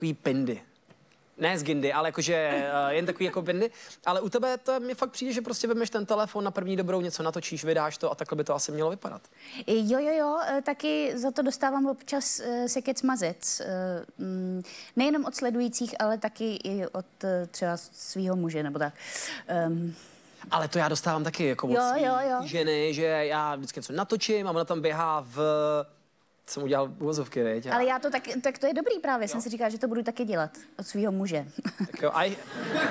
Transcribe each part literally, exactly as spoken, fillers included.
takový pindy. Ne z Gindy, ale jakože uh, jen takový jako pindy. Ale u tebe to mi fakt přijde, že prostě vemeš ten telefon na první dobrou, něco natočíš, vydáš to a takhle by to asi mělo vypadat. Jo, jo, jo, taky za to dostávám občas uh, sekec mazec. Uh, mm, nejenom od sledujících, ale taky i od uh, třeba svého muže, nebo tak. Um, Ale to já dostávám taky jako od Jo, svý jo, jo. ženy, že já vždycky něco natočím a ona tam běhá v... Jsem udělal uvozovky, veď? ale já to tak, tak to je dobrý právě, jo. Jsem si říkala, že to budu taky dělat od svého muže. Tak jo, aj...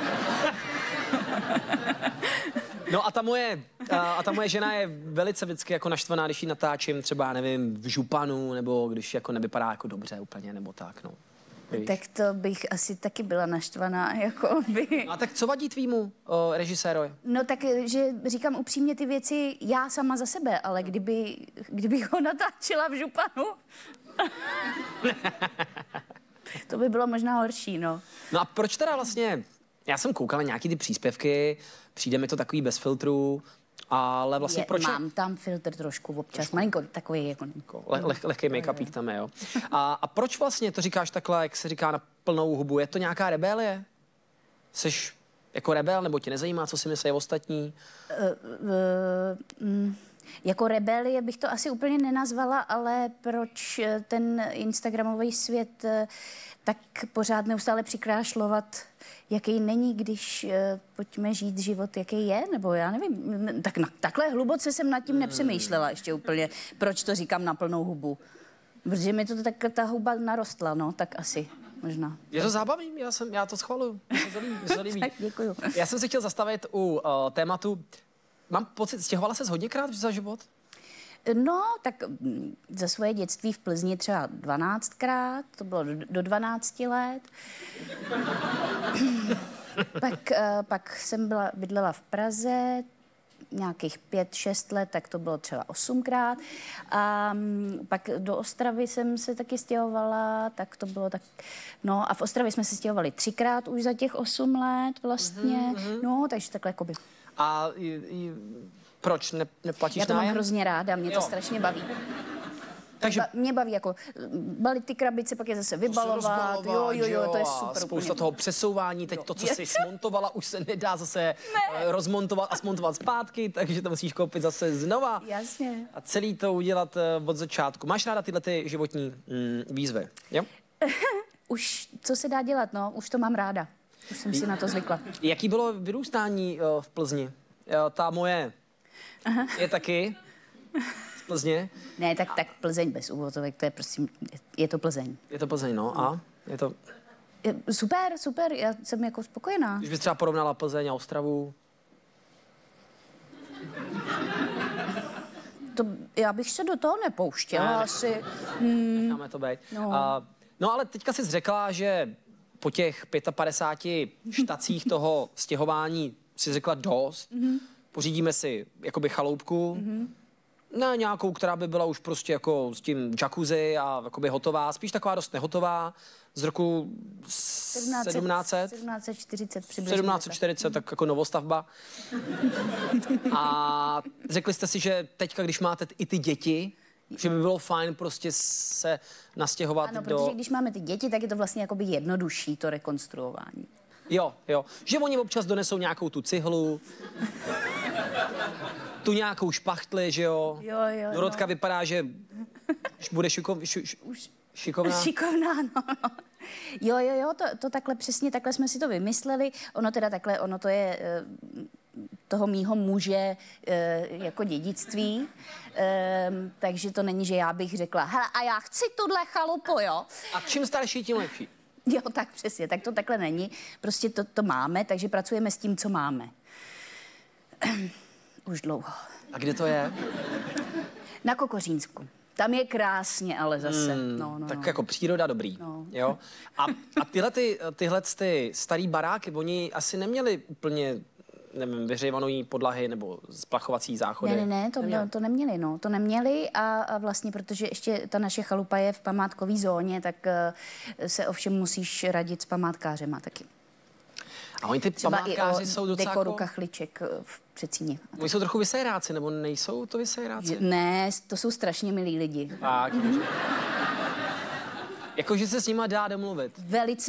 No a ta moje, a, a ta moje žena je velice vždycky jako naštvaná, když ji natáčím třeba, nevím, v županu, nebo když jako nevypadá jako dobře úplně, nebo tak, no. Víš? Tak to bych asi taky byla naštvaná, jako by... No a tak co vadí tvýmu o, režisérovi? No tak, že říkám upřímně ty věci já sama za sebe, ale kdyby, kdybych ho natáčela v županu, to by bylo možná horší, no. No a proč teda vlastně, já jsem koukal na nějaký ty příspěvky, přijde mi to takový bez filtru, ale vlastně je, proč... Mám tam filtr trošku občas, malinko takový jako... Le, leh, lehký make-upík tam je, jo. A, a proč vlastně to říkáš takhle, jak se říká na plnou hubu? Je to nějaká rebelie? Jseš jako rebel, nebo tě nezajímá, co si myslí ostatní? Uh, uh, mm, jako rebelie bych to asi úplně nenazvala, ale proč ten instagramový svět uh, tak pořád neustále přikrášlovat, jaký není, když uh, pojďme žít život, jaký je, nebo já nevím. Tak na, takhle hluboce jsem nad tím nepřemýšlela ještě úplně, proč to říkám na plnou hubu. Protože mi to tak ta huba narostla, no, tak asi možná. Je to zábavný, já, jsem, já to schvaluju. Tak děkuju. Já jsem se chtěl zastavit u uh, tématu, mám pocit, stěhovala ses hodněkrát za život? No, tak mm, za svoje dětství v Plzni třeba dvanáctkrát, to bylo do, do dvanácti let. pak, uh, pak jsem byla, bydlela v Praze, nějakých pět, šest let, tak to bylo třeba osmkrát. A um, pak do Ostravy jsem se taky stěhovala, tak to bylo tak... No a v Ostravě jsme se stěhovali třikrát už za těch osm let vlastně. Mm-hmm. No, takže takhle jakoby... A i, i, proč ne, neplatíš Já to nájem? mám hrozně ráda, mě to Jo. strašně baví. Takže... Ba, mě baví jako balit ty krabice, pak je zase vybalovat, jo, jo, jo, to je super. Spousta úplně. toho přesouvání, teď to, co jsi smontovala, už se nedá zase ne. rozmontovat a smontovat zpátky, takže to musíš koupit zase znova. Jasně. A celý to udělat uh, od začátku. Máš ráda tyhle ty životní mm, výzvy, jo? Už, co se dá dělat, no, už to mám ráda. Už jsem si na to zvykla. Jaký bylo vyrůstání uh, v Plzni? Uh, ta moje Aha. je taky z Plzně. Ne, tak, tak Plzeň bez úvozovek, to je prostě, je to Plzeň. Je to Plzeň, no, a? Je to... Je, super, super, já jsem jako spokojená. Když bys třeba porovnala Plzeň a Ostravu? To, já bych se do toho nepouštěla ne, asi. Hmm. Necháme to být. No. Uh, no ale teďka jsi řekla, že po těch padesáti pěti štacích toho stěhování si řekla dost. Mm-hmm. Pořídíme si jakoby chaloupku. Mm-hmm. Ne nějakou, která by byla už prostě jako s tím jacuzzi a jakoby hotová, spíš taková dost nehotová, z roku sedmnáct set. sedmnáct set čtyřicet přibližně. sedmnáct set čtyřicet, tak jako novostavba. A řekli jste si, že teďka, když máte i ty děti, že by bylo fajn prostě se nastěhovat ano, do... protože když máme ty děti, tak je to vlastně jakoby jednodušší, to rekonstruování. Jo, jo. Že oni občas donesou nějakou tu cihlu, tu nějakou špachtli, že jo? Jo, jo, Dorotka no. vypadá, že bude šikov, š, š, Už šikovná. Šikovná, no. Jo, jo, jo, to, to takhle přesně, takhle jsme si to vymysleli. Ono teda takhle, ono to je e, toho mýho muže e, jako dědictví. E, takže to není, že já bych řekla, hele, a já chci tuhle chalupu, jo. A čím starší, tím lepší. Jo, tak přesně, tak to takhle není. Prostě to, to máme, takže pracujeme s tím, co máme. Už dlouho. A kde to je? Na Kokořínsku. Tam je krásně, ale zase. Hmm, no, no, tak no. jako příroda dobrý, No. jo? A, a tyhle, ty, tyhle ty starý baráky, oni asi neměli úplně, nevím, vyhřívaný podlahy nebo splachovací záchody. Ne, ne, ne, to, neměli. to neměli, no. To neměli a, a vlastně, protože ještě ta naše chalupa je v památkové zóně, tak uh, se ovšem musíš radit s památkářema taky. A oni ty Třeba památkáři i o jsou docela dekoru jako... kachliček v Předcíně. Oni jsou trochu vysejráci, nebo nejsou to vysejráci? Ne, to jsou strašně milí lidi. Tak. Jakože se s nima dá domluvit. Velice